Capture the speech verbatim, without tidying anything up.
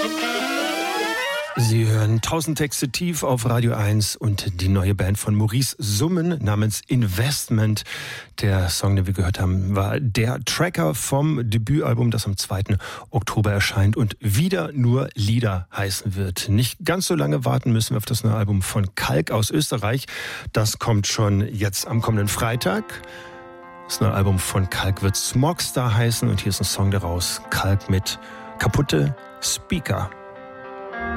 Sie hören tausend Texte tief auf Radio eins und die neue Band von Maurice Summen namens Investment. Der Song, den wir gehört haben, war der Tracker vom Debütalbum, das am zweiten Oktober erscheint und wieder nur Lieder heißen wird. Nicht ganz so lange warten müssen wir auf das neue Album von Kalk aus Österreich. Das kommt schon jetzt am kommenden Freitag. Das neue Album von Kalk wird Smogstar heißen und hier ist ein Song daraus. Kalk mit Kaputte Speaker.